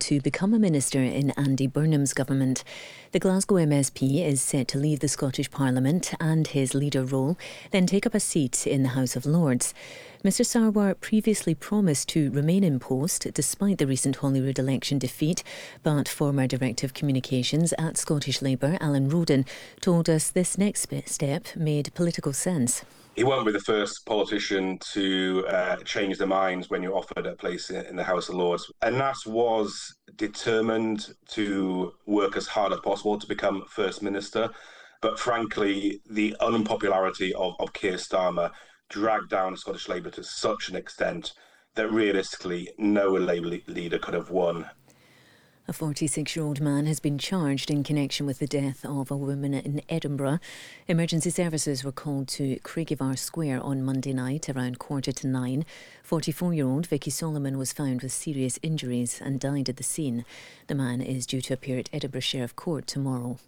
to become a minister in Andy Burnham's government. The Glasgow MSP is set to leave the Scottish Parliament and his leader role, then take up a seat in the House of Lords. Mr Sarwar previously promised to remain in post despite the recent Holyrood election defeat, but former Director of Communications at Scottish Labour, Alan Roden, told us this next step made political sense. He won't be the first politician to change their minds when you're offered a place in the House of Lords. And Nass was determined to work as hard as possible to become First Minister. But frankly, the unpopularity of Keir Starmer dragged down Scottish Labour to such an extent that realistically no Labour leader could have won. A 46-year-old man has been charged in connection with the death of a woman in Edinburgh. Emergency services were called to Craigievar Square on Monday night around 9:15. 44-year-old Vicky Solomon was found with serious injuries and died at the scene. The man is due to appear at Edinburgh Sheriff Court tomorrow.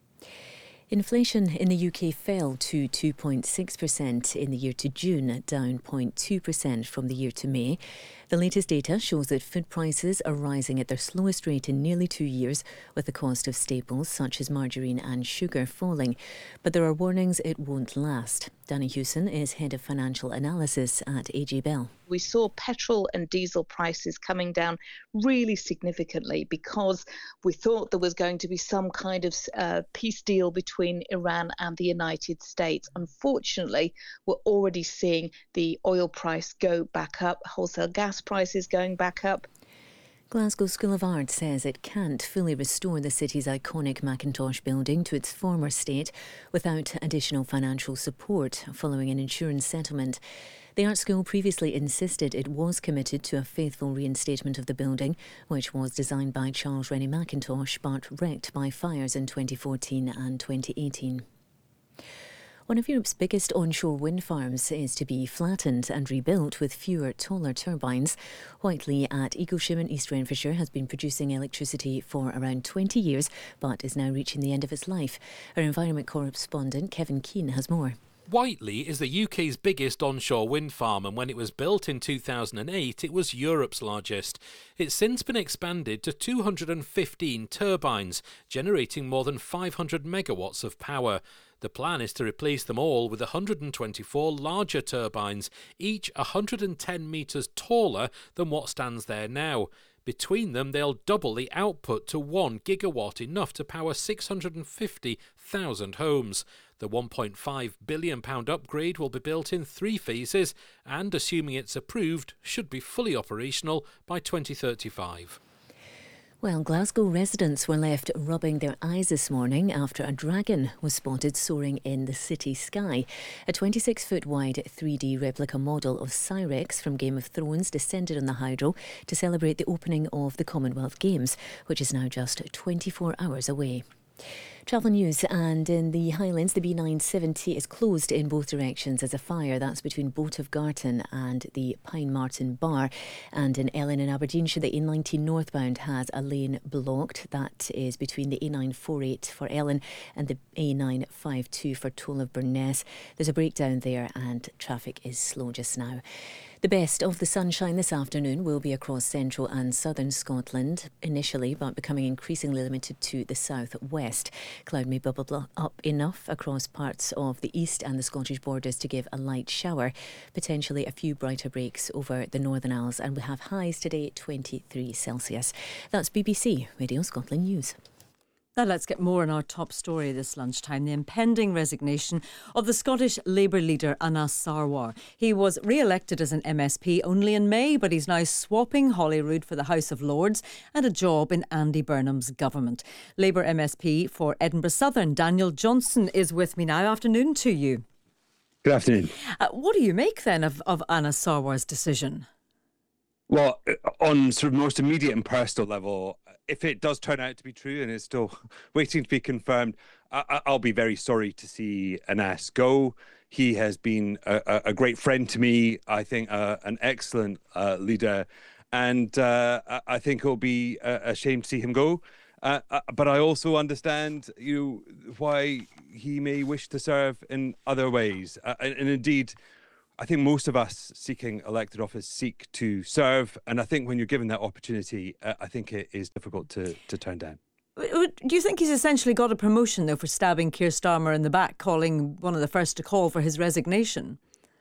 Inflation in the UK fell to 2.6% in the year to June, down 0.2% from the year to May. The latest data shows that food prices are rising at their slowest rate in nearly 2 years, with the cost of staples such as margarine and sugar falling. But there are warnings it won't last. Danny Hewson is Head of Financial Analysis at AJ Bell. We saw petrol and diesel prices coming down really significantly because we thought there was going to be some kind of peace deal between Iran and the United States. Unfortunately, we're already seeing the oil price go back up, wholesale gas prices going back up. Glasgow School of Art says it can't fully restore the city's iconic Mackintosh building to its former state without additional financial support following an insurance settlement. The art school previously insisted it was committed to a faithful reinstatement of the building, which was designed by Charles Rennie Mackintosh but wrecked by fires in 2014 and 2018. One of Europe's biggest onshore wind farms is to be flattened and rebuilt with fewer, taller turbines. Whiteley at Eaglesham in East Renfrewshire has been producing electricity for around 20 years, but is now reaching the end of its life. Our environment correspondent Kevin Keane has more. Whiteley is the UK's biggest onshore wind farm, and when it was built in 2008, it was Europe's largest. It's since been expanded to 215 turbines, generating more than 500 megawatts of power. The plan is to replace them all with 124 larger turbines, each 110 metres taller than what stands there now. Between them, they'll double the output to 1 gigawatt, enough to power 650,000 homes. The £1.5 billion upgrade will be built in 3 phases and, assuming it's approved, should be fully operational by 2035. Well, Glasgow residents were left rubbing their eyes this morning after a dragon was spotted soaring in the city sky. A 26-foot wide 3D replica model of Cyrex from Game of Thrones descended on the hydro to celebrate the opening of the Commonwealth Games, which is now just 24 hours away. Travel news, and in the Highlands, the B970 is closed in both directions as a fire. That's between Boat of Garton and the Pine Martin Bar. And in Ellon in Aberdeenshire, the A19 northbound has a lane blocked. That is between the A948 for Ellon and the A952 for Toll of Burness. There's a breakdown there and traffic is slow just now. The best of the sunshine this afternoon will be across central and southern Scotland initially, but becoming increasingly limited to the south-west. Cloud may bubble up enough across parts of the east and the Scottish borders to give a light shower, potentially a few brighter breaks over the Northern Isles, and we have highs today 23 Celsius. That's BBC Radio Scotland News. Now let's get more on our top story this lunchtime, the impending resignation of the Scottish Labour leader Anas Sarwar. He was re-elected as an MSP only in May, but he's now swapping Holyrood for the House of Lords and a job in Andy Burnham's government. Labour MSP for Edinburgh Southern, Daniel Johnson, is with me now. Afternoon to you. Good afternoon. What do you make then of Anas Sarwar's decision? Well, on sort of most immediate and personal level, if it does turn out to be true and is still waiting to be confirmed, I'll be very sorry to see Anas go. He has been a great friend to me, I think an excellent leader, and I think it'll be a shame to see him go. But I also understand why he may wish to serve in other ways. And indeed, I think most of us seeking elected office seek to serve. And I think when you're given that opportunity, I think it is difficult to turn down. Do you think he's essentially got a promotion, though, for stabbing Keir Starmer in the back, calling one of the first to call for his resignation?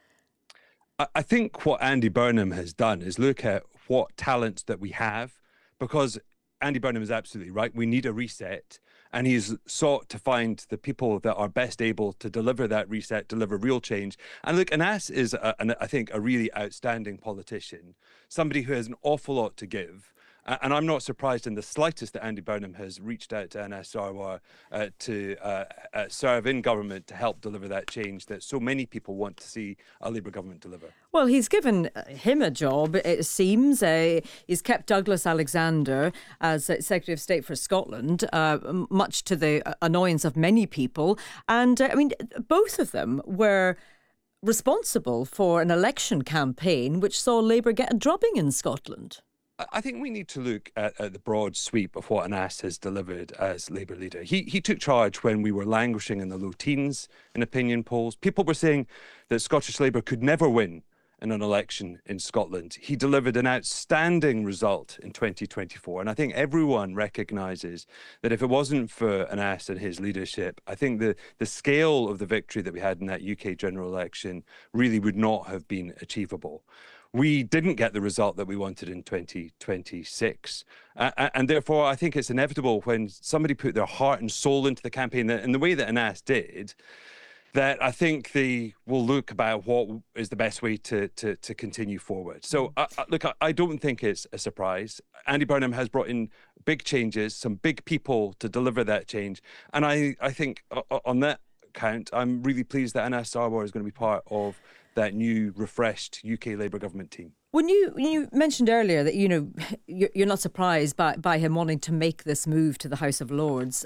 I think what Andy Burnham has done is look at what talent that we have, because Andy Burnham is absolutely right. We need a reset. And he's sought to find the people that are best able to deliver that reset, deliver real change. And look, Anas is, I think, a really outstanding politician, somebody who has an awful lot to give. And I'm not surprised in the slightest that Andy Burnham has reached out to Anas Sarwar to serve in government to help deliver that change that so many people want to see a Labour government deliver. Well, he's given him a job, it seems. He's kept Douglas Alexander as Secretary of State for Scotland, much to the annoyance of many people. And, I mean, both of them were responsible for an election campaign which saw Labour get a drubbing in Scotland. I think we need to look at the broad sweep of what Anas has delivered as Labour leader. He took charge when we were languishing in the low teens in opinion polls. People were saying that Scottish Labour could never win in an election in Scotland. He delivered an outstanding result in 2024. And I think everyone recognises that if it wasn't for Anas and his leadership, I think the scale of the victory that we had in that UK general election really would not have been achievable. We didn't get the result that we wanted in 2026. And therefore, I think it's inevitable when somebody put their heart and soul into the campaign in the way that Anas did, that I think they will look about what is the best way to continue forward. So, look, I don't think it's a surprise. Andy Burnham has brought in big changes, some big people to deliver that change. And I think on that count, I'm really pleased that Anas Sarwar is going to be part of that new, refreshed UK Labour government team. When you mentioned earlier that, you're not surprised by him wanting to make this move to the House of Lords,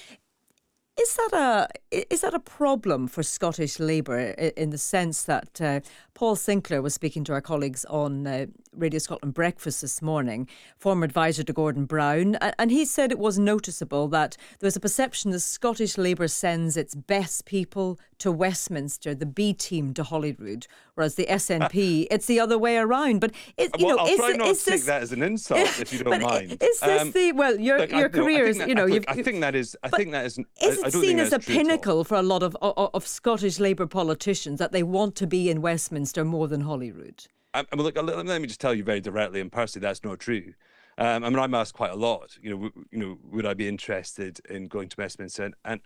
is that a problem for Scottish Labour in the sense that Paul Sinclair was speaking to our colleagues on Radio Scotland Breakfast this morning, former advisor to Gordon Brown, and he said it was noticeable that there's a perception that Scottish Labour sends its best people to Westminster, the B team to Holyrood, whereas the SNP, it's the other way around. But I'll try not to take that as an insult, if you don't mind. Is this your career is, I think that is. Is it seen as a pinnacle for a lot of Scottish Labour politicians that they want to be in Westminster more than Holyrood? Look, let me just tell you very directly and personally, that's not true. I'm asked quite a lot. Would I be interested in going to Westminster? And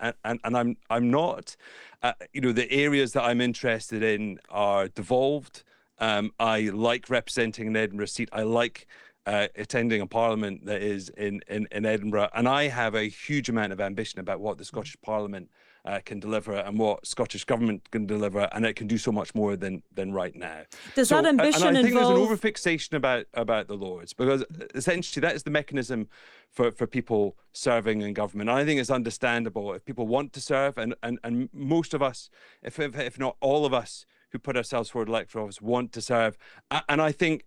I'm not. The areas that I'm interested in are devolved. I like representing an Edinburgh seat. I like attending a parliament that is in Edinburgh, and I have a huge amount of ambition about what the Scottish Parliament can deliver and what Scottish Government can deliver, and it can do so much more than right now. Does that ambition and I think involve... there's an overfixation about the Lords, because essentially that is the mechanism for people serving in government. And I think it's understandable if people want to serve, and most of us, if not all of us, who put ourselves forward electoral office want to serve. And I think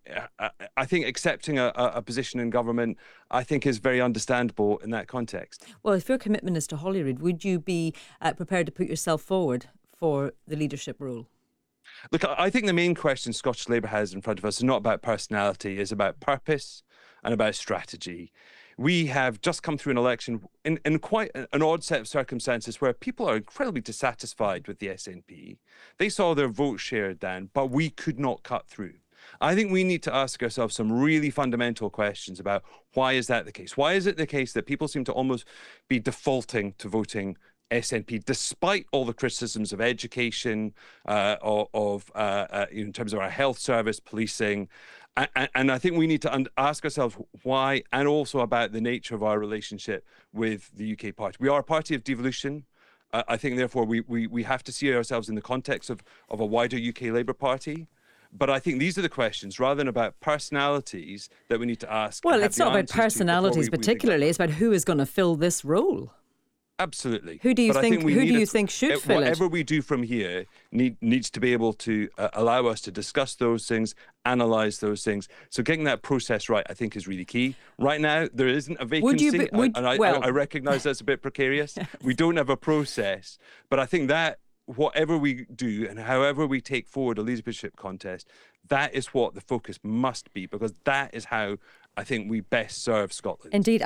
accepting a position in government, I think, is very understandable in that context. Well, if your commitment is to Holyrood, would you be prepared to put yourself forward for the leadership role? Look, I think the main question Scottish Labour has in front of us is not about personality, it's about purpose and about strategy. We have just come through an election in quite an odd set of circumstances where people are incredibly dissatisfied with the SNP. They saw their vote share down, but we could not cut through. I think we need to ask ourselves some really fundamental questions about why is that the case? Why is it the case that people seem to almost be defaulting to voting SNP, despite all the criticisms of education, in terms of our health service, policing? And I think we need to ask ourselves why, and also about the nature of our relationship with the UK party. We are a party of devolution. I think, therefore, we have to see ourselves in the context of a wider UK Labour Party. But I think these are the questions, rather than about personalities, that we need to ask. Well, it's not about personalities particularly. It's about who is going to fill this role. Absolutely. Who do you think should fill it? Whatever we do from here needs to be able to allow us to discuss those things, analyse those things. So getting that process right, I think, is really key. Right now, there isn't a vacancy, I recognise that's a bit precarious. We don't have a process, but I think that whatever we do and however we take forward a leadership contest, that is what the focus must be, because that is how I think we best serve Scotland. Indeed.